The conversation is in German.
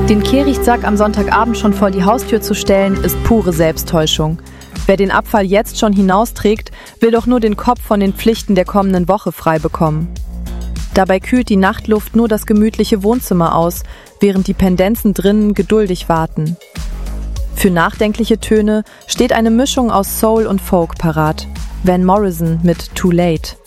Den Kehrichtsack am Sonntagabend schon vor die Haustür zu stellen, ist pure Selbsttäuschung. Wer den Abfall jetzt schon hinausträgt, will doch nur den Kopf von den Pflichten der kommenden Woche frei bekommen. Dabei kühlt die Nachtluft nur das gemütliche Wohnzimmer aus, während die Pendenzen drinnen geduldig warten. Für nachdenkliche Töne steht eine Mischung aus Soul und Folk parat. Van Morrison mit Too Late.